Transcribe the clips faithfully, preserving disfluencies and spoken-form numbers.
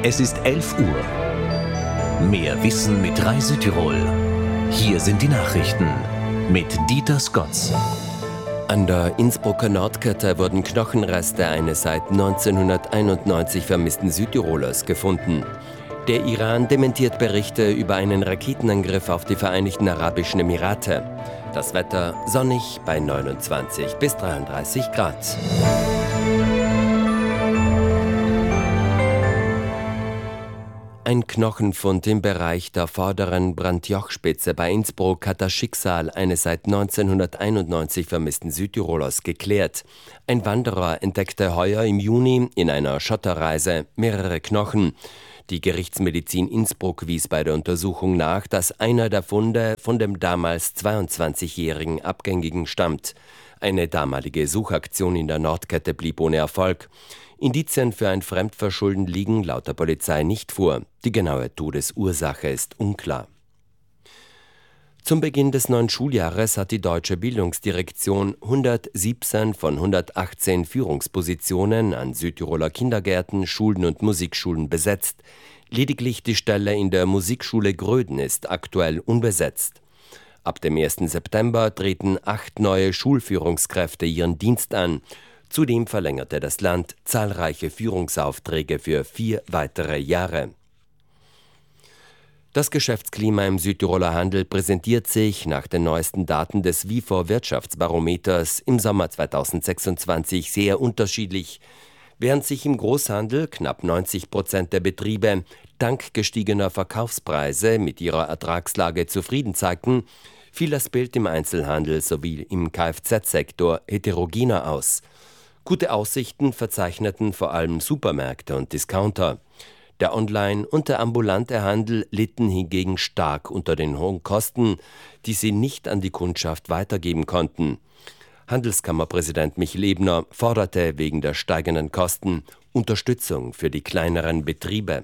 Es ist elf Uhr. Mehr Wissen mit Rai Südtirol. Hier sind die Nachrichten mit Dieter Skotz. An der Innsbrucker Nordkette wurden Knochenreste eines seit neunzehnhunderteinundneunzig vermissten Südtirolers gefunden. Der Iran dementiert Berichte über einen Raketenangriff auf die Vereinigten Arabischen Emirate. Das Wetter sonnig bei neunundzwanzig bis dreiunddreißig Grad. Ein Knochenfund im Bereich der vorderen Brandjochspitze bei Innsbruck hat das Schicksal eines seit neunzehnhunderteinundneunzig vermissten Südtirolers geklärt. Ein Wanderer entdeckte heuer im Juni in einer Schotterreise mehrere Knochen. Die Gerichtsmedizin Innsbruck wies bei der Untersuchung nach, dass einer der Funde von dem damals zweiundzwanzigjährigen Abgängigen stammt. Eine damalige Suchaktion in der Nordkette blieb ohne Erfolg. Indizien für ein Fremdverschulden liegen laut der Polizei nicht vor. Die genaue Todesursache ist unklar. Zum Beginn des neuen Schuljahres hat die Deutsche Bildungsdirektion hundertsiebzehn von hundertachtzehn Führungspositionen an Südtiroler Kindergärten, Schulen und Musikschulen besetzt. Lediglich die Stelle in der Musikschule Gröden ist aktuell unbesetzt. Ab dem ersten September treten acht neue Schulführungskräfte ihren Dienst an. Zudem verlängerte das Land zahlreiche Führungsaufträge für vier weitere Jahre. Das Geschäftsklima im Südtiroler Handel präsentiert sich nach den neuesten Daten des W I F O Wirtschaftsbarometers im Sommer zweitausendsechsundzwanzig sehr unterschiedlich. Während sich im Großhandel knapp neunzig Prozent der Betriebe dank gestiegener Verkaufspreise mit ihrer Ertragslage zufrieden zeigten, fiel das Bild im Einzelhandel sowie im Kfz-Sektor heterogener aus. Gute Aussichten verzeichneten vor allem Supermärkte und Discounter. Der Online- und der ambulante Handel litten hingegen stark unter den hohen Kosten, die sie nicht an die Kundschaft weitergeben konnten. Handelskammerpräsident Michel Ebner forderte wegen der steigenden Kosten Unterstützung für die kleineren Betriebe.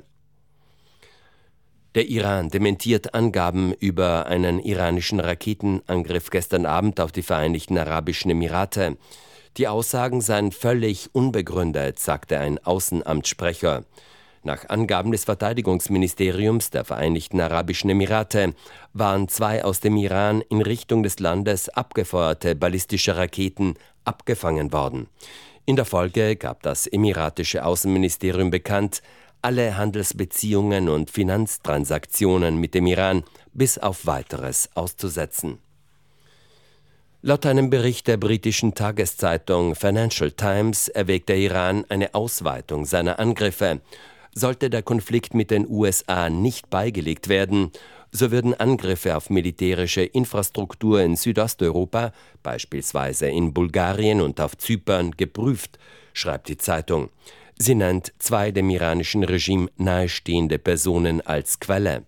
Der Iran dementiert Angaben über einen iranischen Raketenangriff gestern Abend auf die Vereinigten Arabischen Emirate. Die Aussagen seien völlig unbegründet, sagte ein Außenamtssprecher. Nach Angaben des Verteidigungsministeriums der Vereinigten Arabischen Emirate waren zwei aus dem Iran in Richtung des Landes abgefeuerte ballistische Raketen abgefangen worden. In der Folge gab das emiratische Außenministerium bekannt, alle Handelsbeziehungen und Finanztransaktionen mit dem Iran bis auf Weiteres auszusetzen. Laut einem Bericht der britischen Tageszeitung Financial Times erwägt der Iran eine Ausweitung seiner Angriffe. Sollte der Konflikt mit den U S A nicht beigelegt werden, so würden Angriffe auf militärische Infrastruktur in Südosteuropa, beispielsweise in Bulgarien und auf Zypern, geprüft, schreibt die Zeitung. Sie nennt zwei dem iranischen Regime nahestehende Personen als Quelle.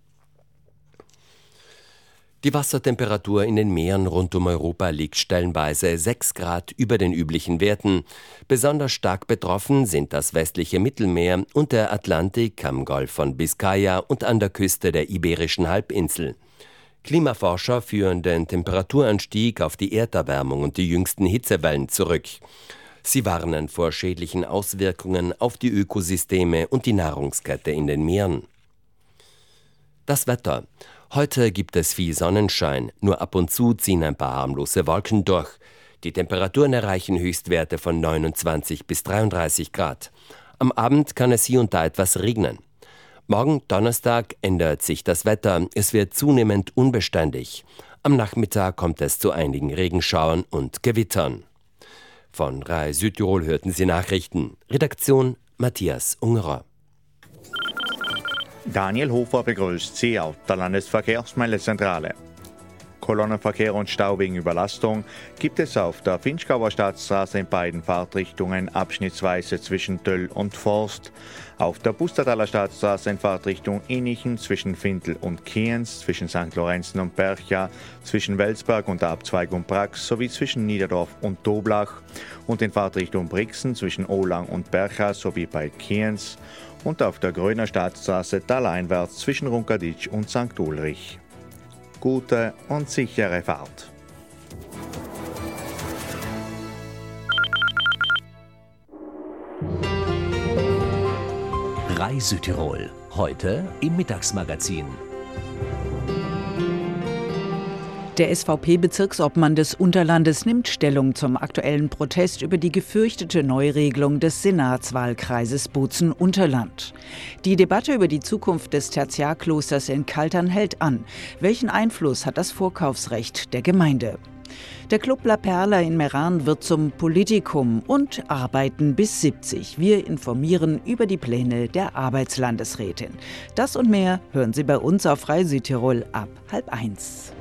Die Wassertemperatur in den Meeren rund um Europa liegt stellenweise sechs Grad über den üblichen Werten. Besonders stark betroffen sind das westliche Mittelmeer und der Atlantik am Golf von Biskaya und an der Küste der Iberischen Halbinsel. Klimaforscher führen den Temperaturanstieg auf die Erderwärmung und die jüngsten Hitzewellen zurück. Sie warnen vor schädlichen Auswirkungen auf die Ökosysteme und die Nahrungskette in den Meeren. Das Wetter. Heute gibt es viel Sonnenschein, nur ab und zu ziehen ein paar harmlose Wolken durch. Die Temperaturen erreichen Höchstwerte von neunundzwanzig bis dreiunddreißig Grad. Am Abend kann es hier und da etwas regnen. Morgen Donnerstag ändert sich das Wetter, es wird zunehmend unbeständig. Am Nachmittag kommt es zu einigen Regenschauern und Gewittern. Von Rai Südtirol hörten Sie Nachrichten. Redaktion Matthias Ungerer. Daniel Hofer begrüßt Sie aus der Landesverkehrsmeldezentrale. Kolonnenverkehr und Stau wegen Überlastung gibt es auf der Vinschgauer Stadtstraße in beiden Fahrtrichtungen abschnittsweise zwischen Töll und Forst. Auf der Pustertaler Stadtstraße in Fahrtrichtung Innichen zwischen Findel und Kienz, zwischen Sankt Lorenzen und Bercha, zwischen Welsberg und der Abzweigung Brax sowie zwischen Niederdorf und Toblach und in Fahrtrichtung Brixen zwischen Ohlang und Bercha sowie bei Kienz und auf der Gröner Stadtstraße taleinwärts zwischen Runkaditsch und Sankt Ulrich. Gute und sichere Fahrt. Frei Südtirol. Heute im Mittagsmagazin. Der S V P-Bezirksobmann des Unterlandes nimmt Stellung zum aktuellen Protest über die gefürchtete Neuregelung des Senatswahlkreises Bozen-Unterland. Die Debatte über die Zukunft des Tertiarklosters in Kaltern hält an. Welchen Einfluss hat das Vorkaufsrecht der Gemeinde? Der Club La Perla in Meran wird zum Politikum und arbeiten bis siebzig. Wir informieren über die Pläne der Arbeitslandesrätin. Das und mehr hören Sie bei uns auf Frei Südtirol ab halb eins.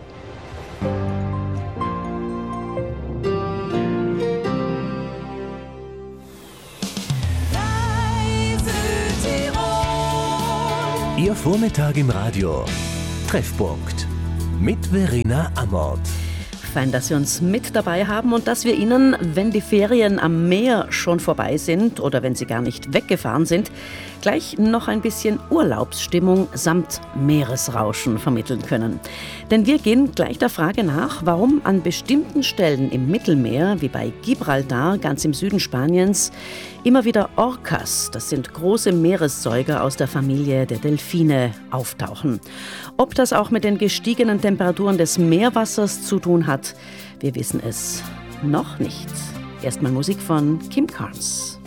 Ihr Vormittag im Radio. Treffpunkt mit Verena Amort. Fein, dass Sie uns mit dabei haben und dass wir Ihnen, wenn die Ferien am Meer schon vorbei sind oder wenn Sie gar nicht weggefahren sind, gleich noch ein bisschen Urlaubsstimmung samt Meeresrauschen vermitteln können. Denn wir gehen gleich der Frage nach, warum an bestimmten Stellen im Mittelmeer, wie bei Gibraltar, ganz im Süden Spaniens, immer wieder Orcas, das sind große Meeressäuger aus der Familie der Delfine, auftauchen. Ob das auch mit den gestiegenen Temperaturen des Meerwassers zu tun hat, wir wissen es noch nicht. Erstmal Musik von Kim Carnes.